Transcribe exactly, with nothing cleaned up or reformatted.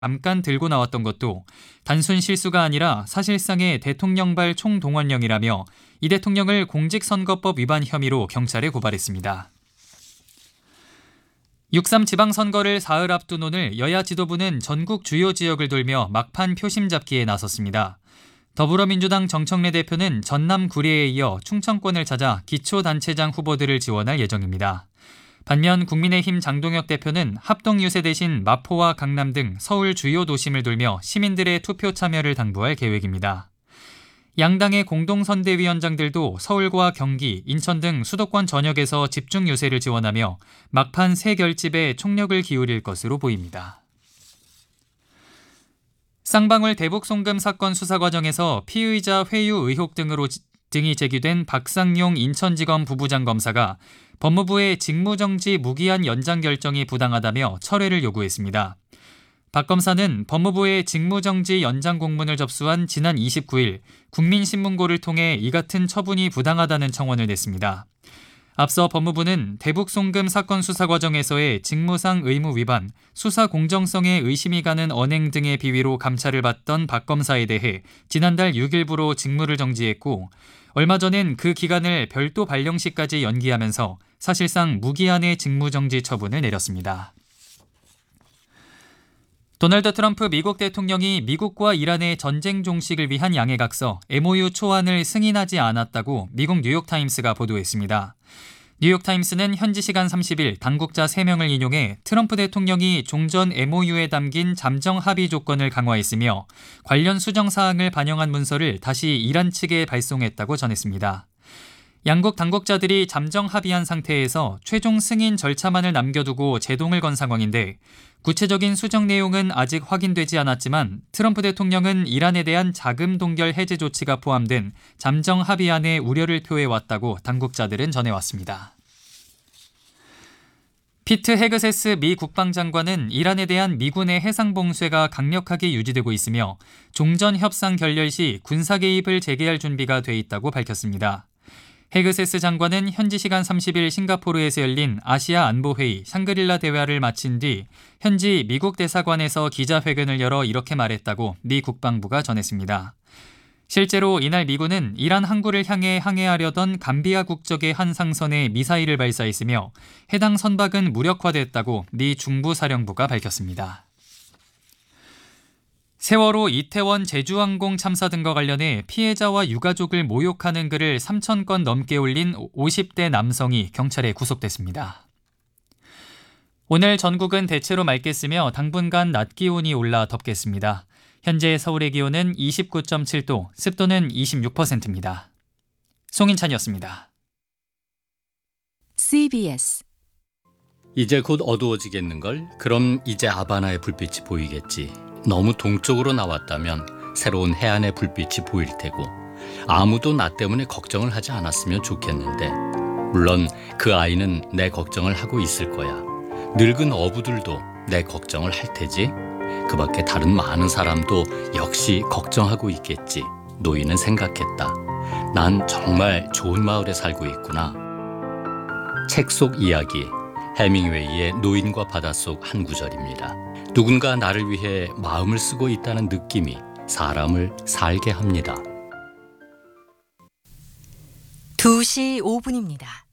잠깐 들고 나왔던 것도 단순 실수가 아니라 사실상의 대통령발 총동원령이라며 이 대통령을 공직선거법 위반 혐의로 경찰에 고발했습니다. 육삼 지방선거를 사흘 앞둔 오늘 여야 지도부는 전국 주요 지역을 돌며 막판 표심 잡기에 나섰습니다. 더불어민주당 정청래 대표는 전남 구례에 이어 충청권을 찾아 기초단체장 후보들을 지원할 예정입니다. 반면 국민의힘 장동혁 대표는 합동유세 대신 마포와 강남 등 서울 주요 도심을 돌며 시민들의 투표 참여를 당부할 계획입니다. 양당의 공동선대위원장들도 서울과 경기, 인천 등 수도권 전역에서 집중 유세를 지원하며 막판 새 결집에 총력을 기울일 것으로 보입니다. 쌍방울 대북 송금 사건 수사 과정에서 피의자 회유 의혹 등으로 등이 제기된 박상용 인천지검 부부장 검사가 법무부의 직무정지 무기한 연장 결정이 부당하다며 철회를 요구했습니다. 박 검사는 법무부의 직무정지 연장 공문을 접수한 지난 이십구일 국민신문고를 통해 이 같은 처분이 부당하다는 청원을 냈습니다. 앞서 법무부는 대북 송금 사건 수사 과정에서의 직무상 의무 위반, 수사 공정성에 의심이 가는 언행 등의 비위로 감찰을 받던 박 검사에 대해 지난달 육일부로 직무를 정지했고 얼마 전엔 그 기간을 별도 발령시까지 연기하면서 사실상 무기한의 직무정지 처분을 내렸습니다. 도널드 트럼프 미국 대통령이 미국과 이란의 전쟁 종식을 위한 양해각서 엠오유 초안을 승인하지 않았다고 미국 뉴욕타임스가 보도했습니다. 뉴욕타임스는 현지 시간 삼십일 당국자 세 명을 인용해 트럼프 대통령이 종전 엠오유에 담긴 잠정 합의 조건을 강화했으며 관련 수정 사항을 반영한 문서를 다시 이란 측에 발송했다고 전했습니다. 양국 당국자들이 잠정 합의한 상태에서 최종 승인 절차만을 남겨두고 제동을 건 상황인데 구체적인 수정 내용은 아직 확인되지 않았지만 트럼프 대통령은 이란에 대한 자금 동결 해제 조치가 포함된 잠정 합의안에 우려를 표해왔다고 당국자들은 전해왔습니다. 피트 헤그세스 미 국방장관은 이란에 대한 미군의 해상 봉쇄가 강력하게 유지되고 있으며 종전 협상 결렬 시 군사 개입을 재개할 준비가 돼 있다고 밝혔습니다. 헤그세스 장관은 현지 시간 삼십일 싱가포르에서 열린 아시아 안보회의 샹그릴라 대화를 마친 뒤 현지 미국 대사관에서 기자회견을 열어 이렇게 말했다고 미 국방부가 전했습니다. 실제로 이날 미군은 이란 항구를 향해 항해하려던 감비아 국적의 한 상선에 미사일을 발사했으며 해당 선박은 무력화됐다고 미 중부사령부가 밝혔습니다. 세월호 이태원 제주항공 참사 등과 관련해 피해자와 유가족을 모욕하는 글을 삼천 건 넘게 올린 오십 대 남성이 경찰에 구속됐습니다. 오늘 전국은 대체로 맑겠으며 당분간 낮 기온이 올라 덥겠습니다. 현재 서울의 기온은 이십구 점 칠 도, 습도는 이십육 퍼센트입니다. 송인찬이었습니다. 씨비에스 이제 곧 어두워지겠는걸? 그럼 이제 아바나의 불빛이 보이겠지. 너무 동쪽으로 나왔다면 새로운 해안의 불빛이 보일 테고 아무도 나 때문에 걱정을 하지 않았으면 좋겠는데 물론 그 아이는 내 걱정을 하고 있을 거야. 늙은 어부들도 내 걱정을 할 테지. 그 밖에 다른 많은 사람도 역시 걱정하고 있겠지. 노인은 생각했다. 난 정말 좋은 마을에 살고 있구나. 책 속 이야기, 해밍웨이의 노인과 바다 속 한 구절입니다. 누군가 나를 위해 마음을 쓰고 있다는 느낌이 사람을 살게 합니다. 두 시 오 분입니다.